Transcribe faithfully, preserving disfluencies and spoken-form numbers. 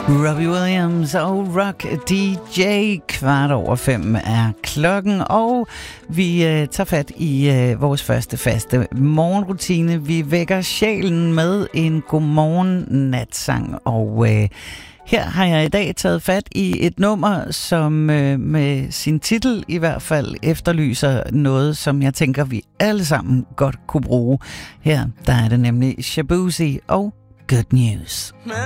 Robbie Williams og Rock D J. Kvart over fem er klokken, og vi øh, tager fat i øh, vores første faste morgenrutine. Vi vækker sjælen med en godmorgen natsang, og øh, her har jeg i dag taget fat i et nummer, som øh, med sin titel i hvert fald efterlyser noget, som jeg tænker, vi alle sammen godt kunne bruge. Her der er det nemlig Shaboozey og Good News.